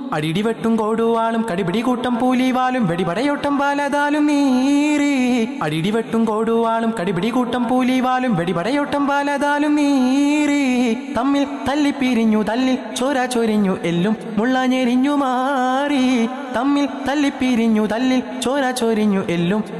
അടിടി വെട്ടും കോടുവാളും കടിപിടി കൂട്ടം പൂലിവാലും വെടിപടയോട്ടം പാലതാലും നീറി അടിടി വെട്ടും കോടുവാളും കടിപിടി കൂട്ടം പൂലിവാലും വെടിപടയോട്ടം പാലതാലും നീറി തമ്മിൽ തല്ലിപ്പിരിഞ്ഞു തല്ലിൽ ചോര ചൊരിഞ്ഞു എല്ലും മുള്ളഞ്ഞെരിഞ്ഞു മാറി തമ്മിൽ തല്ലിപ്പിരിഞ്ഞു തല്ലിൽ ചോര ചൊരിഞ്ഞു എല്ലും